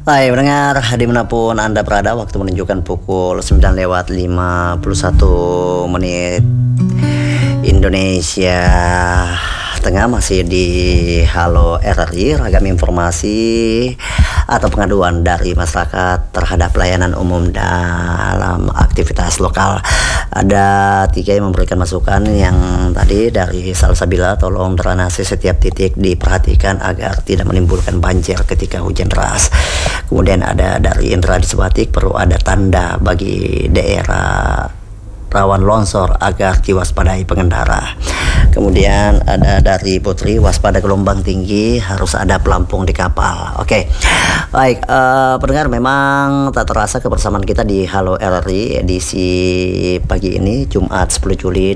Hai pendengar, dimanapun Anda berada, waktu menunjukkan pukul 9:51 menit Indonesia Tengah. Masih di Halo RRI, ragam informasi atau pengaduan dari masyarakat terhadap pelayanan umum dalam aktivitas lokal. Ada 3 yang memberikan masukan. Yang tadi dari Salsabila, tolong drainase setiap titik diperhatikan agar tidak menimbulkan banjir ketika hujan deras. Kemudian ada dari Indra di Sebatik, perlu ada tanda bagi daerah rawan longsor agar diwaspadai pengendara. Kemudian ada dari Putri, waspada gelombang tinggi, harus ada pelampung di kapal. Oke, baik pendengar, memang tak terasa kebersamaan kita di Halo RRI edisi pagi ini Jumat 10 Juli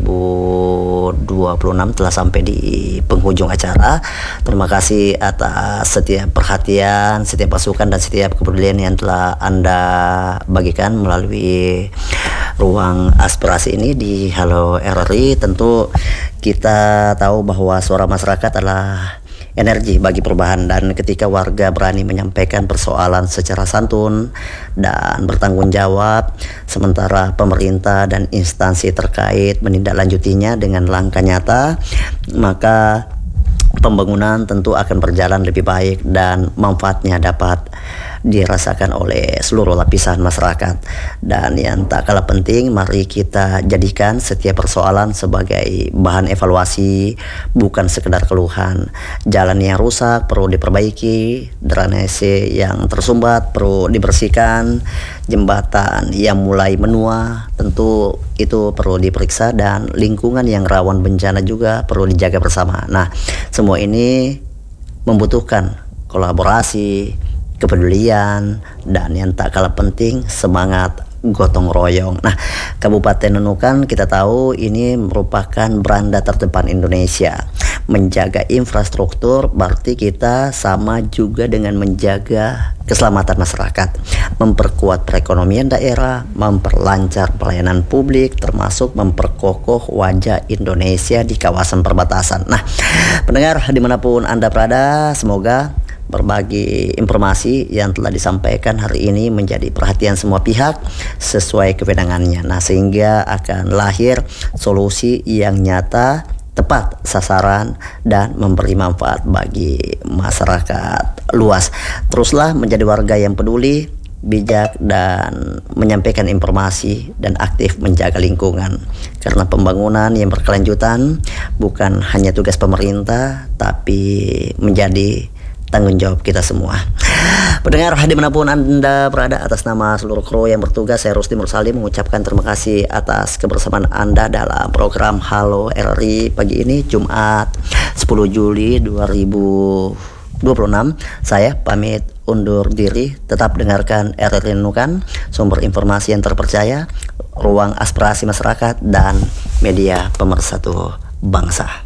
2026 telah sampai di penghujung acara. Terima kasih atas setiap perhatian, setiap masukan dan setiap kepedulian yang telah Anda bagikan melalui ruang aspirasi ini di Halo RRI. Tentu kita tahu bahwa suara masyarakat adalah energi bagi perubahan, dan ketika warga berani menyampaikan persoalan secara santun dan bertanggung jawab, sementara pemerintah dan instansi terkait menindaklanjutinya dengan langkah nyata, maka pembangunan tentu akan berjalan lebih baik dan manfaatnya dapat dirasakan oleh seluruh lapisan masyarakat. Dan yang tak kalah penting, mari kita jadikan setiap persoalan sebagai bahan evaluasi, bukan sekedar keluhan. Jalan yang rusak perlu diperbaiki, drainase yang tersumbat perlu dibersihkan, jembatan yang mulai menua tentu itu perlu diperiksa, dan lingkungan yang rawan bencana juga perlu dijaga bersama. Nah, semua ini membutuhkan kolaborasi, kepedulian, dan yang tak kalah penting, semangat gotong royong. Nah, Kabupaten Nunukan kita tahu ini merupakan beranda terdepan Indonesia. Menjaga infrastruktur berarti kita sama juga dengan menjaga keselamatan masyarakat, memperkuat perekonomian daerah, memperlancar pelayanan publik, termasuk memperkokoh wajah Indonesia di kawasan perbatasan. Nah, pendengar dimanapun Anda berada, semoga berbagi informasi yang telah disampaikan hari ini menjadi perhatian semua pihak sesuai kewenangannya. Nah, sehingga akan lahir solusi yang nyata, tepat sasaran, dan memberi manfaat bagi masyarakat luas. Teruslah menjadi warga yang peduli, bijak, dan menyampaikan informasi dan aktif menjaga lingkungan, karena pembangunan yang berkelanjutan bukan hanya tugas pemerintah, tapi menjadi tanggung jawab kita semua. Pendengar dimanapun Anda berada, atas nama seluruh kru yang bertugas, saya Rusdi Mursaldi mengucapkan terima kasih atas kebersamaan Anda dalam program Halo RRI pagi ini Jumat 10 Juli 2026. Saya pamit undur diri. Tetap dengarkan RRI Nunukan, sumber informasi yang terpercaya, ruang aspirasi masyarakat, dan media pemersatu bangsa.